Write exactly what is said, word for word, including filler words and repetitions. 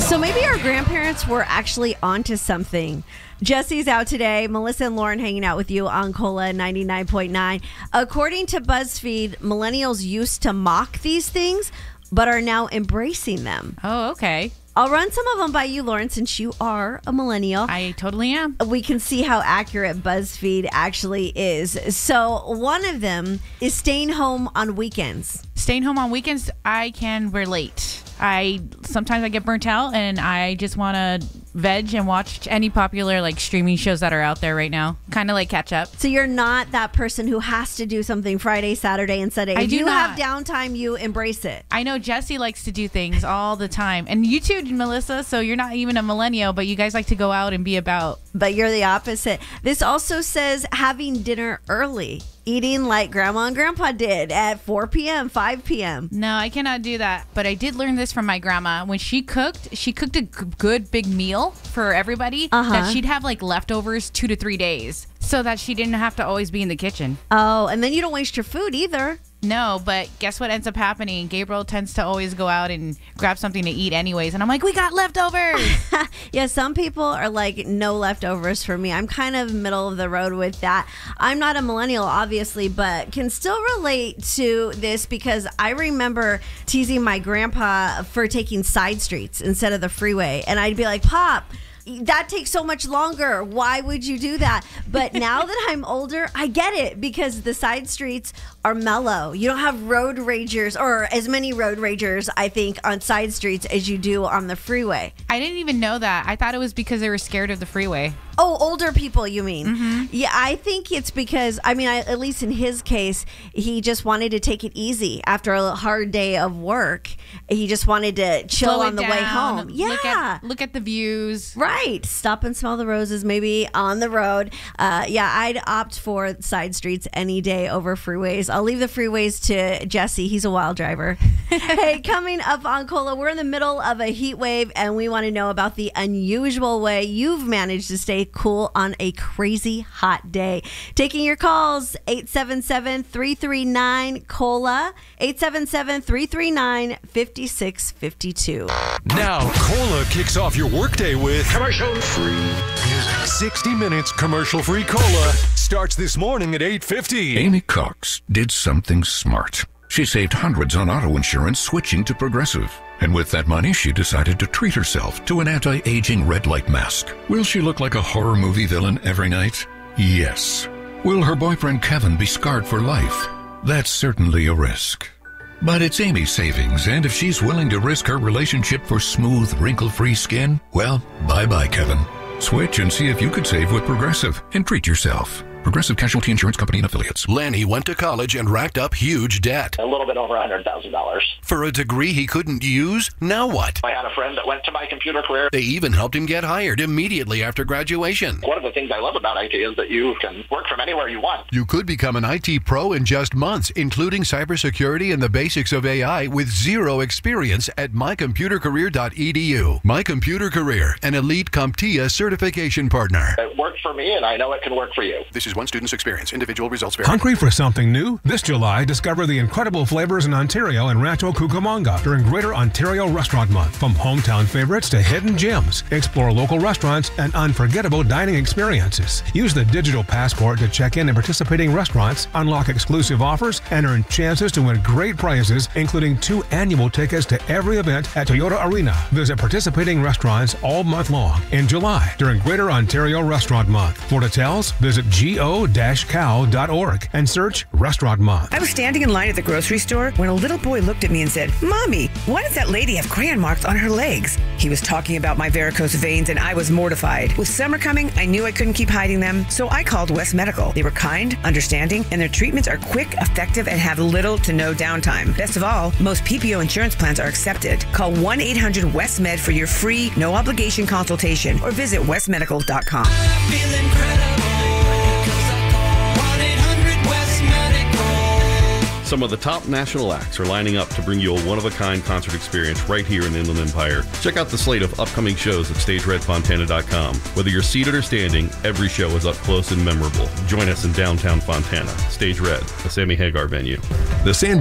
So maybe our grandparents were actually onto something. Jesse's out today. Melissa and Lauren hanging out with you on Cola ninety-nine point nine. According to BuzzFeed, millennials used to mock these things, but are now embracing them. Oh, okay. I'll run some of them by you, Lauren, since you are a millennial. I totally am. We can see how accurate BuzzFeed actually is. So one of them is staying home on weekends. Staying home on weekends, I can relate. I sometimes I get burnt out and I just want to veg and watch any popular like streaming shows that are out there right now. Kind of like catch up. So you're not that person who has to do something Friday, Saturday, and Sunday. I if do you not. have downtime, you embrace it. I know Jesse likes to do things all the time. And you too, Melissa, so you're not even a millennial, but you guys like to go out and be about. But you're the opposite. This also says having dinner early. Eating like grandma and grandpa did at four p.m., five p.m. No, I cannot do that. But I did learn this from my grandma. When she cooked, she cooked a g- good big meal for everybody Uh-huh. that she'd have like leftovers two to three days so that she didn't have to always be in the kitchen. Oh, and then you don't waste your food either. No, but guess what ends up happening? Gabriel tends to always go out and grab something to eat anyways. And I'm like, we got leftovers. Yeah, some people are like, no leftovers for me. I'm kind of middle of the road with that. I'm not a millennial, obviously, but can still relate to this because I remember teasing my grandpa for taking side streets instead of the freeway. And I'd be like, Pop, that takes so much longer. Why would you do that? But now that I'm older, I get it because the side streets are mellow. You don't have road ragers or as many road ragers, I think, on side streets as you do on the freeway. I didn't even know that. I thought it was because they were scared of the freeway. Oh, older people, you mean? Mm-hmm. Yeah, I think it's because, I mean, I, at least in his case, he just wanted to take it easy after a hard day of work. He just wanted to chill Slow it on the way down, home. Yeah. Look at, look at the views. Right. Stop and smell the roses, maybe on the road. Uh, yeah, I'd opt for side streets any day over freeways. I'll leave the freeways to Jesse. He's a wild driver. Hey, coming up on Cola, we're in the middle of a heat wave, and we want to know about the unusual way you've managed to stay cool on a crazy hot day. Taking your calls, eight seven seven, three three nine, COLA, eight seven seven, three three nine, five six five two. Now, Cola kicks off your workday with Commercial-free music. sixty minutes commercial-free Cola starts this morning at eight fifty. Amy Cox did something smart. She saved hundreds on auto insurance switching to Progressive. And with that money, she decided to treat herself to an anti-aging red light mask. Will she look like a horror movie villain every night? Yes. Will her boyfriend Kevin be scarred for life? That's certainly a risk. But it's Amy's savings, and if she's willing to risk her relationship for smooth, wrinkle-free skin, well, bye-bye, Kevin. Switch and see if you could save with Progressive and treat yourself. Progressive Casualty Insurance Company and Affiliates. Lanny went to college and racked up huge debt. A little bit over one hundred thousand dollars. For a degree he couldn't use? Now what? I had a friend that went to my computer career. They even helped him get hired immediately after graduation. One of the things I love about I T is that you can work from anywhere you want. You could become an I T pro in just months, including cybersecurity and the basics of A I with zero experience at my computer career dot e d u. My Computer Career, an elite CompTIA certification partner. It worked for me, and I know it can work for you. This is one student's experience. Individual results vary. Hungry for something new? This July, discover the incredible flavors in Ontario and Rancho Cucamonga during Greater Ontario Restaurant Month. From hometown favorites to hidden gems, explore local restaurants and unforgettable dining experiences. Use the digital passport to check in at participating restaurants, unlock exclusive offers, and earn chances to win great prizes, including two annual tickets to every event at Toyota Arena. Visit participating restaurants all month long in July during Greater Ontario Restaurant Month. For details, visit go dash cow dot org and search Restaurant Month. I was standing in line at the grocery store when a little boy looked at me and said, "Mommy, why does that lady have crayon marks on her legs?" He was talking about my varicose veins and I was mortified. With summer coming, I knew I couldn't keep hiding them, so I called West Medical. They were kind, understanding, and their treatments are quick, effective, and have little to no downtime. Best of all, most P P O insurance plans are accepted. Call one eight hundred west med for your free, no-obligation consultation or visit west medical dot com. Some of the top national acts are lining up to bring you a one-of-a-kind concert experience right here in the Inland Empire. Check out the slate of upcoming shows at stage red fontana dot com. Whether you're seated or standing, every show is up close and memorable. Join us in downtown Fontana. Stage Red, the Sammy Hagar venue. The San